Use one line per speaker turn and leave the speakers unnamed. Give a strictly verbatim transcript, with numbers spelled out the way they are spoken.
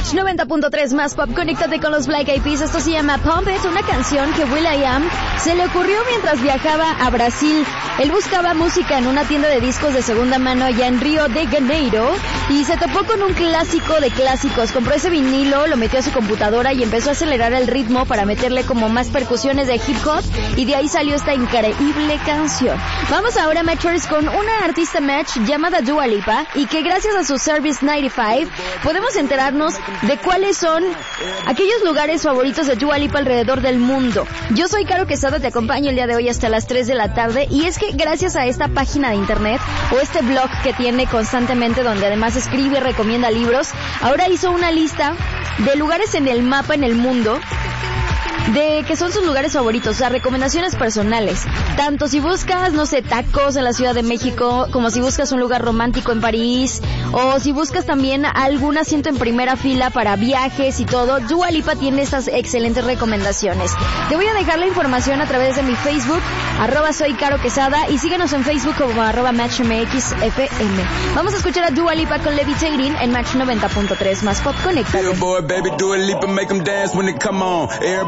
Match noventa punto tres más pop, conéctate con los Black Eyed Peas. Esto se llama Pump It, una canción que will.i.am se le ocurrió mientras viajaba a Brasil. Él buscaba música en una tienda de discos de segunda mano allá en Río de Janeiro y se topó con un clásico de clásicos. Compró ese vinilo, lo metió a su computadora y empezó a acelerar el ritmo para meterle como más percusiones de hip hop, y de ahí salió esta increíble canción. Vamos ahora, Matchers, con una artista match llamada Dua Lipa, y que gracias a su Service noventa y cinco podemos enterarnos de cuáles son aquellos lugares favoritos de Dua Lipa alrededor del mundo. Yo soy Caro Quesada, te acompaño el día de hoy hasta las tres de la tarde, y es que gracias a esta página de internet o este blog que tiene constantemente, donde además escribe y recomienda libros, ahora hizo una lista de lugares en el mapa en el mundo de que son sus lugares favoritos, o sea, recomendaciones personales. Tanto si buscas, no sé, tacos en la Ciudad de México, como si buscas un lugar romántico en París, o si buscas también algún asiento en primera fila para viajes y todo, Dua Lipa tiene estas excelentes recomendaciones. Te voy a dejar la información a través de mi Facebook, arroba soy Caro Quesada, y síguenos en Facebook como arroba MatchMXFM. Vamos a escuchar a Dua Lipa con Levitating en Match noventa punto tres más pop, conectado.